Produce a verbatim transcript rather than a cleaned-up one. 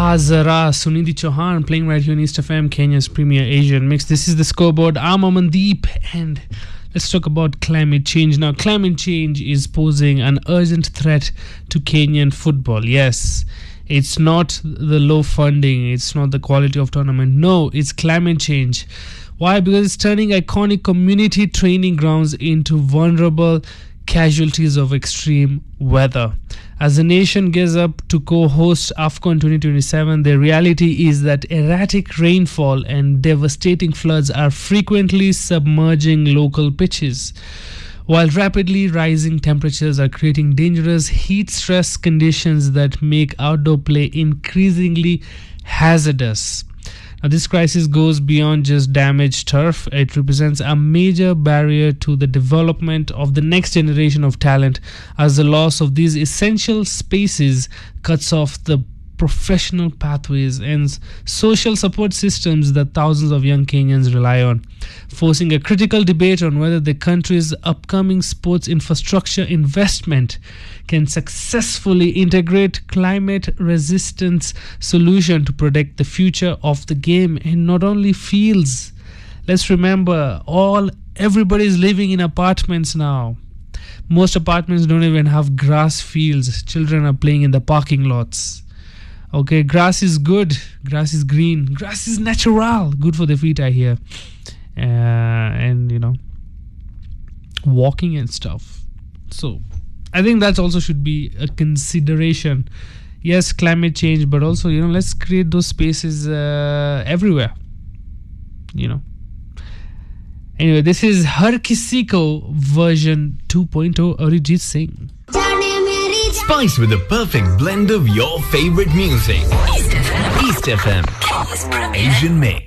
Aa Zara, Sunidhi Chauhan playing right here on East F M, Kenya's premier Asian mix. This is the Scoreboard. I'm Amandeep, and let's talk about climate change. Now, climate change is posing an urgent threat to Kenyan football. Yes, it's not the low funding, it's not the quality of tournament. No, it's climate change. Why? Because it's turning iconic community training grounds into vulnerable casualties of extreme weather. As the nation gears up to co-host AFCON twenty twenty-seven, the reality is that erratic rainfall and devastating floods are frequently submerging local pitches, while rapidly rising temperatures are creating dangerous heat stress conditions that make outdoor play increasingly hazardous. Now, this crisis goes beyond just damaged turf. It represents a major barrier to the development of the next generation of talent, as the loss of these essential spaces cuts off the professional pathways and social support systems that thousands of young Kenyans rely on, forcing a critical debate on whether the country's upcoming sports infrastructure investment can successfully integrate climate resistance solution to protect the future of the game in not only fields. Let's remember, all everybody is living in apartments now. Most apartments don't even have grass fields. Children are playing in the parking lots. Okay, grass is good. Grass is green. Grass is natural. Good for the feet, I hear. Uh, and, you know, walking and stuff. So, I think that also should be a consideration. Yes, climate change, but also, you know, let's create those spaces uh, everywhere. You know. Anyway, this is Har Kisi Ko version two point oh, Arijit Singh. Spice with the perfect blend of your favorite music. East F M. East F M. Asian mix.